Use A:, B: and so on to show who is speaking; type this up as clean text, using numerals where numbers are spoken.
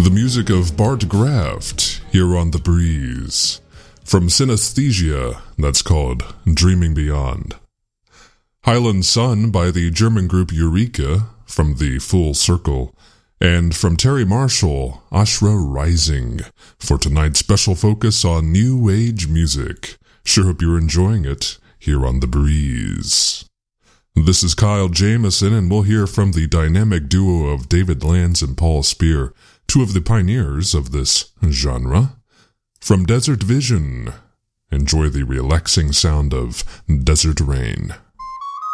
A: The music of Bart Graft here on The Breeze. From Synesthesia, that's called Dreaming Beyond. Highland Sun by the German group Eureka from the Full Circle. And from Terry Marshall, Ashra Rising, for tonight's special focus on New Age music. Sure hope you're enjoying it here on The Breeze. This is Kyle Jamison, and we'll hear from the dynamic duo of David Lanz and Paul Spear, two of the pioneers of this genre. From Desert Vision, enjoy the relaxing sound of Desert Rain.